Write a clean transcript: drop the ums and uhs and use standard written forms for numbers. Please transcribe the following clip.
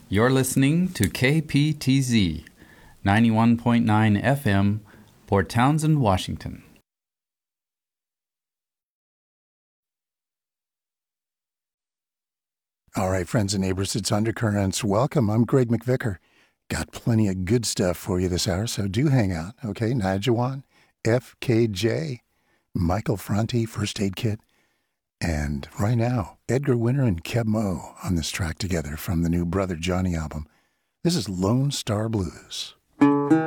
You're listening to KPTZ 91.9 FM, Port Townsend, Washington. All right, friends and neighbors, it's Undercurrents. Welcome. I'm Greg McVicker. Got plenty of good stuff for you this hour, so do hang out, okay? Nijawan, FKJ, Michael Franti, First Aid Kit, and right now, Edgar Winter and Keb Mo on this track together from the new Brother Johnny album. This is Lone Star Blues.